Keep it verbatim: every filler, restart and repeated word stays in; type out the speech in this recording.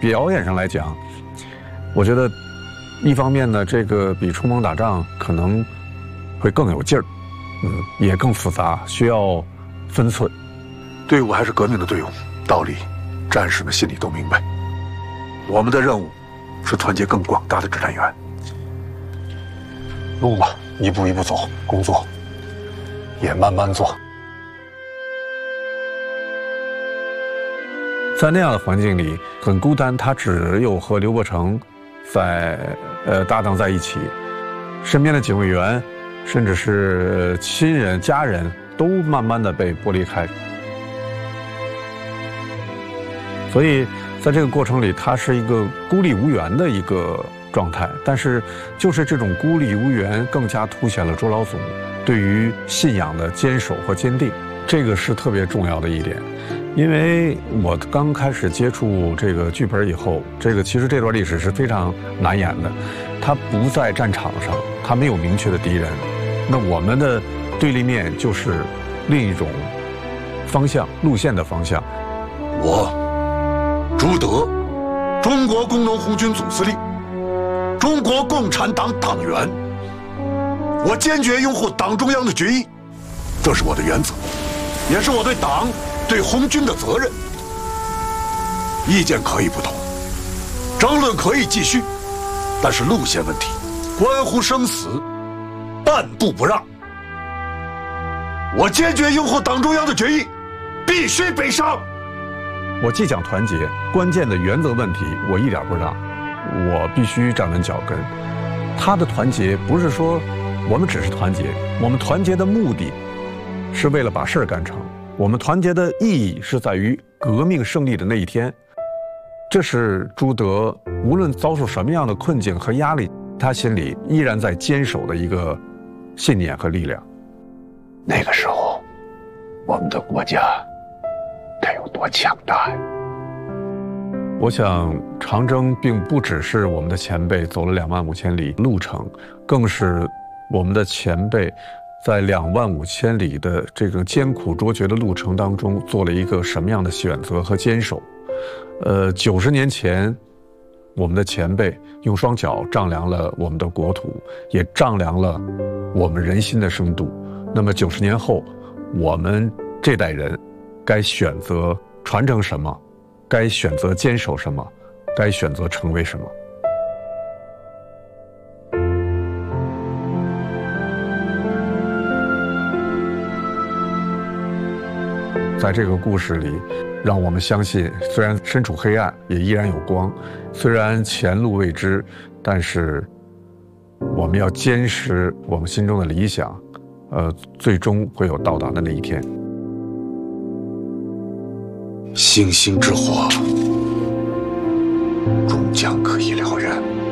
表演上来讲，我觉得一方面呢，这个比冲锋打仗可能会更有劲儿，嗯，也更复杂，需要分寸。 队伍还是革命的队伍，道理战士们心里都明白。我们的任务是团结更广大的指战员。路嘛，一步一步走，工作也慢慢做。 在那样的环境里，很孤单，他只有和刘伯承在呃搭档在一起，身边的警卫员，甚至是亲人、家人都慢慢的被剥离开。所以在这个过程里，他是一个孤立无援的一个状态。但是就是这种孤立无援，更加凸显了周老总对于信仰的坚守和坚定，这个是特别重要的一点。因为我刚开始接触这个剧本以后，这个其实这段历史是非常难演的。他不在战场上，他没有明确的敌人，那我们的对立面就是另一种方向、路线的方向。 我朱德，中国工农红军总司令，中国共产党党员，我坚决拥护党中央的决议，这是我的原则，也是我对党、对红军的责任。意见可以不同，争论可以继续，但是路线问题关乎生死，半步不让。我坚决拥护党中央的决议，必须北上。 我既讲团结，关键的原则问题我一点不让，我必须站稳脚跟。他的团结不是说我们只是团结，我们团结的目的是为了把事儿干成，我们团结的意义是在于革命胜利的那一天。这是朱德无论遭受什么样的困境和压力，他心里依然在坚守的一个信念和力量。 那个时候，我们的国家该有多强大呀！ 我想，长征并不只是我们的前辈走了两万五千里路程，更是我们的前辈在两万五千里的这个艰苦卓绝的路程当中，做了一个什么样的选择和坚守。呃，九十年前，我们的前辈用双脚丈量了我们的国土，也丈量了我们人心的深度。那么九十年后，我们这代人该选择传承什么？该选择坚守什么？该选择成为什么？在这个故事里，让我们相信，虽然身处黑暗，也依然有光；虽然前路未知，但是我们要坚持我们心中的理想，呃，最终会有到达的那一天。 星星之火终将可以燎原。